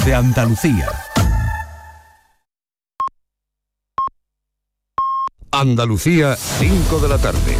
de Andalucía. Andalucía, 5 de la tarde.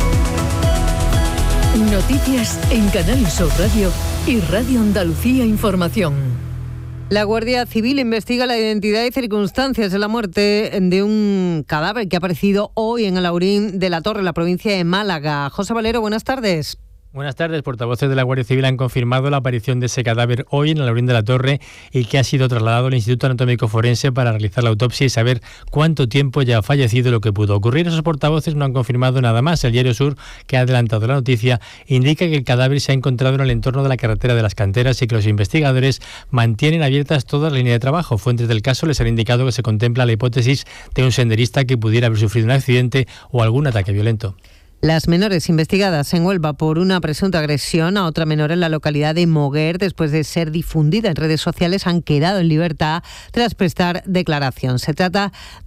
Noticias en Canal Sur Radio y Radio Andalucía Información. La Guardia Civil investiga la identidad y circunstancias de la muerte de un cadáver que ha aparecido hoy en Alhaurín de la Torre, en la provincia de Málaga. José Valero, buenas tardes. Buenas tardes. Portavoces de la Guardia Civil han confirmado la aparición de ese cadáver hoy en Alhaurín de la Torre y que ha sido trasladado al Instituto Anatómico Forense para realizar la autopsia y saber cuánto tiempo ya ha fallecido y lo que pudo ocurrir. Esos portavoces no han confirmado nada más. El Diario Sur, que ha adelantado la noticia, indica que el cadáver se ha encontrado en el entorno de la carretera de las Canteras y que los investigadores mantienen abiertas todas las líneas de trabajo. Fuentes del caso les han indicado que se contempla la hipótesis de un senderista que pudiera haber sufrido un accidente o algún ataque violento. Las menores investigadas en Huelva por una presunta agresión a otra menor en la localidad de Moguer, después de ser difundida en redes sociales, han quedado en libertad tras prestar declaración. Se trata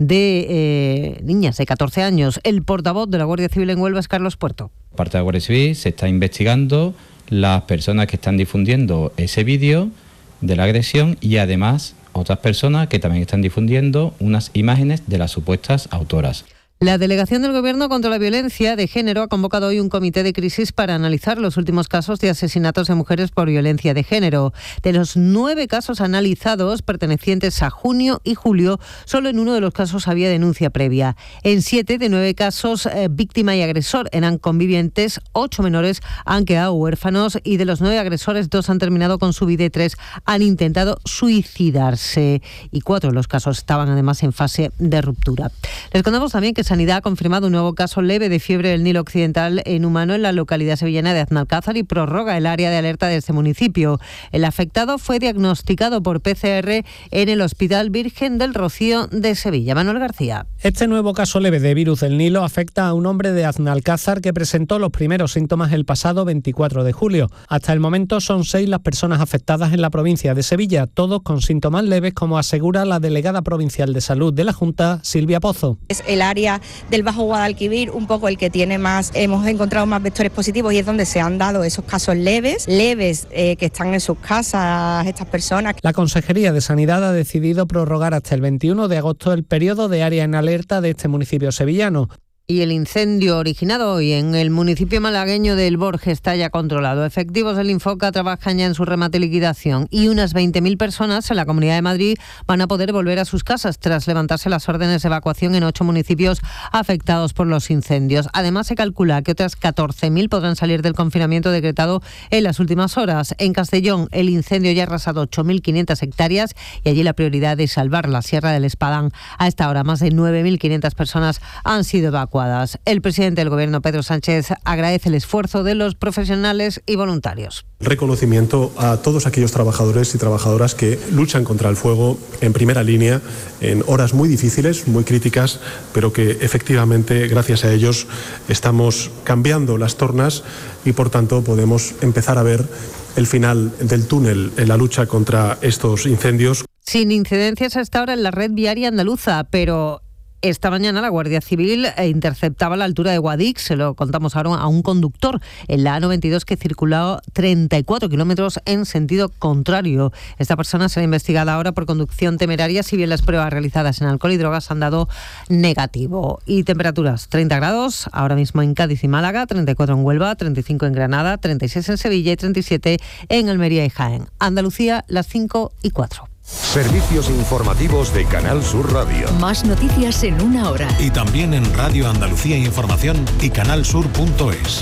de niñas de 14 años. El portavoz de la Guardia Civil en Huelva es Carlos Puerto. Por parte de la Guardia Civil se está investigando las personas que están difundiendo ese vídeo de la agresión y además otras personas que también están difundiendo unas imágenes de las supuestas autoras. La Delegación del Gobierno contra la Violencia de Género ha convocado hoy un comité de crisis para analizar los últimos casos de asesinatos de mujeres por violencia de género. De los 9 casos analizados pertenecientes a junio y julio, solo en uno de los casos había denuncia previa. En 7 de 9 casos, víctima y agresor eran convivientes, 8 menores han quedado huérfanos y de los 9 agresores, 2 han terminado con su vida y 3 han intentado suicidarse. Y 4 de los casos estaban además en fase de ruptura. Les contamos también que Sanidad ha confirmado un nuevo caso leve de fiebre del Nilo Occidental en humano en la localidad sevillana de Aznalcázar y prorroga el área de alerta de este municipio. El afectado fue diagnosticado por PCR en el Hospital Virgen del Rocío de Sevilla. Manuel García. Este nuevo caso leve de virus del Nilo afecta a un hombre de Aznalcázar que presentó los primeros síntomas el pasado 24 de julio. Hasta el momento son 6 las personas afectadas en la provincia de Sevilla, todos con síntomas leves, como asegura la delegada provincial de salud de la Junta, Silvia Pozo. Es el área del Bajo Guadalquivir un poco el que tiene más, hemos encontrado más vectores positivos y es donde se han dado esos casos leves que están en sus casas estas personas. La Consejería de Sanidad ha decidido prorrogar hasta el 21 de agosto el periodo de área en alerta de este municipio sevillano. Y el incendio originado hoy en el municipio malagueño del Borges está ya controlado. Efectivos del Infoca trabajan ya en su remate y liquidación y unas 20.000 personas en la Comunidad de Madrid van a poder volver a sus casas tras levantarse las órdenes de evacuación en 8 municipios afectados por los incendios. Además, se calcula que otras 14.000 podrán salir del confinamiento decretado en las últimas horas. En Castellón, el incendio ya ha arrasado 8.500 hectáreas y allí la prioridad es salvar la Sierra del Espadán. A esta hora, más de 9.500 personas han sido evacuadas. El presidente del Gobierno, Pedro Sánchez, agradece el esfuerzo de los profesionales y voluntarios. Reconocimiento a todos aquellos trabajadores y trabajadoras que luchan contra el fuego en primera línea, en horas muy difíciles, muy críticas, pero que efectivamente, gracias a ellos, estamos cambiando las tornas y, por tanto, podemos empezar a ver el final del túnel en la lucha contra estos incendios. Sin incidencias hasta ahora en la red viaria andaluza, pero esta mañana la Guardia Civil interceptaba a la altura de Guadix, se lo contamos ahora, a un conductor en la A92 que circulaba 34 kilómetros en sentido contrario. Esta persona será investigada ahora por conducción temeraria, si bien las pruebas realizadas en alcohol y drogas han dado negativo. Y temperaturas, 30 grados ahora mismo en Cádiz y Málaga, 34 en Huelva, 35 en Granada, 36 en Sevilla y 37 en Almería y Jaén. Andalucía, las 5:04. Servicios informativos de Canal Sur Radio. Más noticias en una hora. Y también en Radio Andalucía Información y canalsur.es.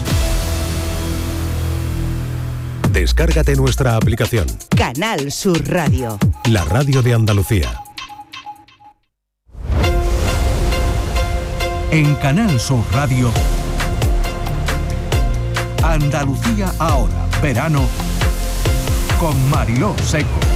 Descárgate nuestra aplicación. Canal Sur Radio. La radio de Andalucía. En Canal Sur Radio, Andalucía ahora, verano, con Mariló Seco.